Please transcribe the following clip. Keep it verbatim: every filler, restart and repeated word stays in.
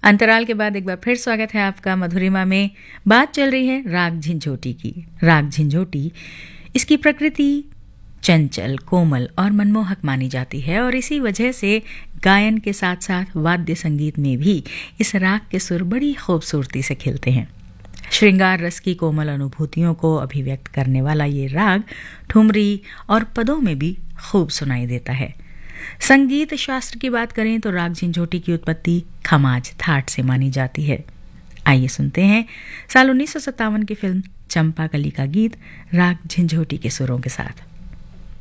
अंतराल के बाद एक बार फिर स्वागत है आपका मधुरिमा में। बात चल रही है राग झिंझोटी की। राग झिंझोटी, इसकी प्रकृति चंचल, कोमल और मनमोहक मानी जाती है और इसी वजह से गायन के साथ साथ वाद्य संगीत में भी इस राग के सुर बड़ी खूबसूरती से खिलते हैं। श्रृंगार रस की कोमल अनुभूतियों को अभिव्यक्त करने वाला ये राग ठुमरी और पदों में भी खूब सुनाई देता है। संगीत शास्त्र की बात करें तो राग झिंझोटी की उत्पत्ति खमाज थाट से मानी जाती है। आइए सुनते हैं साल उन्नीस सौ सत्तावन की फिल्म चंपाकली का गीत राग झिंझोटी के सुरों के साथ।